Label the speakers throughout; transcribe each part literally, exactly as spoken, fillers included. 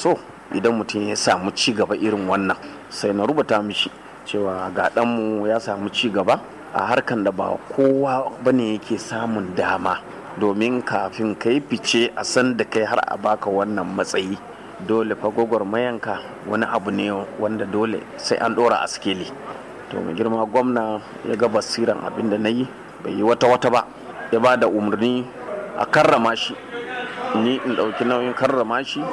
Speaker 1: so idan mutum ya samu ci gaba irin wannan, sai na rubuta mishi cewa ga ɗanmu ya samu ci gaba a harkan da ba kowa bane yake samun dama, domin kafin ka yi fice a san da kai har a baka wannan matsayi dole fa gwagwarmayanka wani abu ne wanda dole sai an ɗora a skeli. To mai girma gwamna ya ga basiran abin da na yi, bai yi wata wata ba, ya ba da umarni a karrama shi, ni in ɗauki nauyin karrama shi,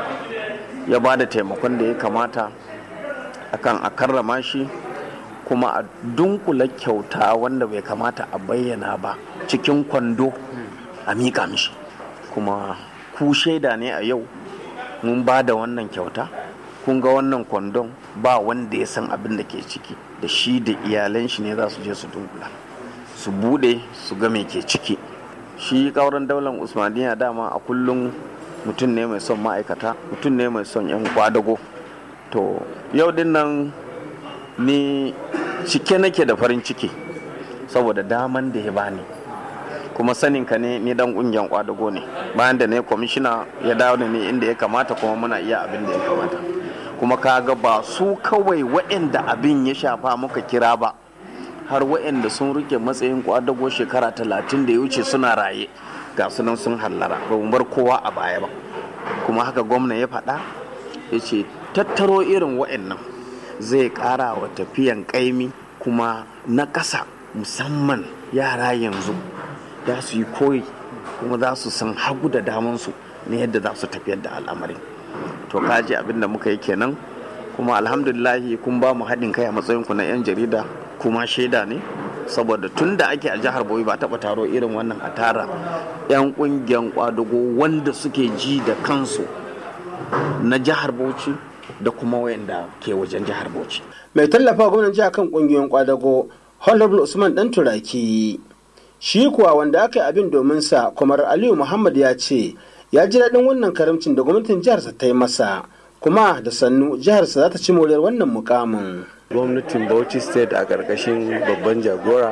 Speaker 1: ya ba da taimakon da ya kamata akan a karrama shi, kuma a dunkula kyauta wanda bai kamata a bayyana ba cikin kwando a miƙa mishi. Kuma ku shaida ne a yau mun ba da wannan kyauta, kun ga wannan kwandon ba wanda ya san abin da ke ciki, da shi da iyalan shi ne za su je su dunkula su bude su ga me ke ciki. Shi kauran daular Usmaniya dama a kullum mutum ne mai son ma'aikata, mutum ne mai son 'yan kwadago. To yau din nan ni cike nake da farin ciki saboda daman da ya bani, kuma sanin ka ne ni dan kungiyar kwadago ne, bayan da ne kwamishina ya dawo da ni inda ya kamata, kuma muna iya abin da ya kamata. Kuma kaga ba su kawai waɗanda abin ya shafa muka kira ba, har waɗanda sun rike matsayin kwadago shekara talatin da ya wuce suna raye ga sunan sun hallara, ba mu bar kowa a baya ba. Kuma haka gwamna ya faɗa, ya ce tattaro irin waɗannan zai ƙara wa tafiyan ƙaimi, kuma na ƙasa musamman yara yanzu za su yi koyi, kuma za su san hagu da damansu na yadda za su tafiyar da al'amarin. To kaji abin da muka yi kenan, kuma alhamdulillahi kun ba mu haɗin kai a matsayinku na 'yan jarida, kuma shaida ne, saboda tun da ake a jihar Bauchi ba taɓa taro irin wannan a tara 'yan ƙungiyar kwadago wanda suke ji da kansu na jihar Bauchi da kuma wayanda ke wajen jihar Bauchi.
Speaker 2: Mai tallafa gwamnan jiha kan ƙungiyoyin kwadago Honorable Usman Dan Turaki, shi kuwa wanda aka yi abin domin sa, Kwamar Aliyu Muhammad ya ce ya ji daɗin wannan karamcin da gwamnatin jiharsa ta yi masa, kuma da sannu jiharsa za ta ci moriyar wannan mukamin.
Speaker 3: Gwamnatin Bauchi State a ƙarƙashin babban jagora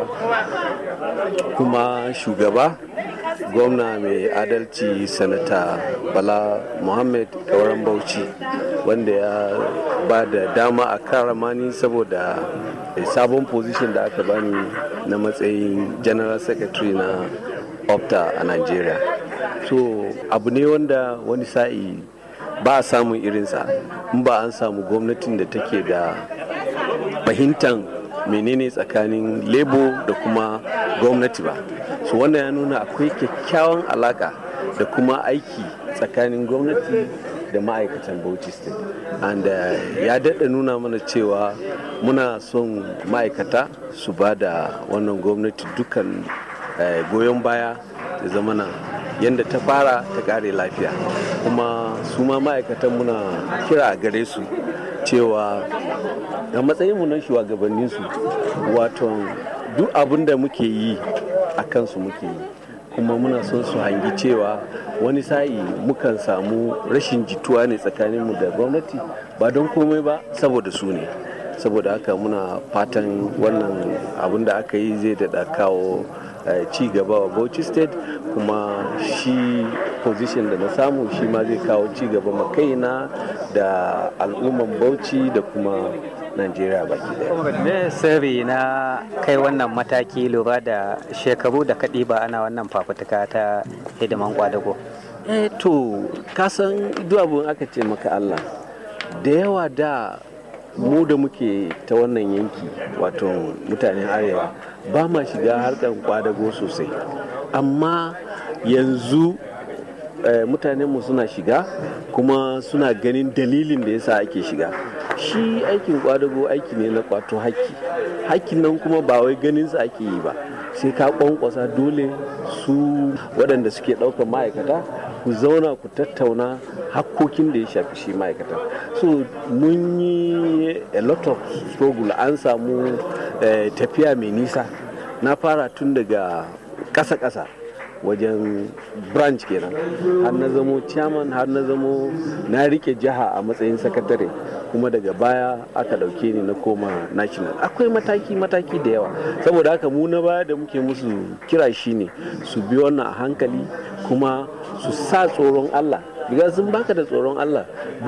Speaker 3: kuma shugaba gwamna mai adalci sanata Bala Muhammad Kauran Bauchi, wanda ya ba da dama a karamani saboda sabon position da aka bani na matsayin general secretary na opta a Nigeria. So abu ne wanda wani sa'i ba a samun irinsa in ba an samu gwamnatin da take da fahimtar menene tsakanin lebo da kuma gwamnati ba. So wannan ya nuna akwai kyakkyawan alaka da kuma aiki tsakanin gwamnati da ma'aikatan Bauchi State, and uh, ya daɗa nuna mana cewa muna son ma'aikata su ba da wannan gwamnati dukkan uh, goyon baya da zamana yadda ta fara ta ƙare lafiya. Kuma su ma ma'aikatan muna kira a gare su cewa a matsayinmu na shugabanninsu, wato duk abin da muke yi a kansu muke yi, kuma muna son su hangi cewa wani sa'i mukan samu rashin jituwa ne tsakaninmu da gwamnati, ba don komai ba saboda su ne. Saboda haka muna fatan wannan abin da aka yi zai daɗa kawo ci gaba wa Bauchi State, kuma shi position da na samu shi ma zai kawo ci gaba makaina da al'umman Bauchi da kuma Najeriya baki daya.
Speaker 4: Me sirri na kai wannan mataki lura da shekaru da kaɗi ba ana wannan fafutuka ta hidiman kwadago?
Speaker 3: Eh to, kasan duk abin aka ce maka Allah, da yawa da mu da muke ta wannan yanki, wato mutanen arewa, ba ma shiga harkar kwadago sosai, amma yanzu eh, mutanenmu suna shiga, kuma suna ganin dalilin da yasa ake shiga. Shi aikin kwadago aiki ne na kwato haƙƙi, haƙƙin nan kuma ba wai ganin sa ake yi ba, sai ka kwankwasa dole su waɗanda suke ɗaukar ma'aikata ku zauna ku tattauna hakkokin da ya shafi shi ma'aikata. So mun yi a lot of struggle, an samu eh, tafiya mai nisa. Na fara tun daga ƙasa-ƙasa wajen branch kenan, har na zamo chairman, har na zamo na rike jiha a matsayin sakatare, kuma daga baya aka dauke ni na koma national. Akwai mataki-mataki da yawa, saboda haka mu na baya da muke musu kira shine su bi wannan a hankali, kuma su sa tsoron Allah, because sun baka da tsoron Allah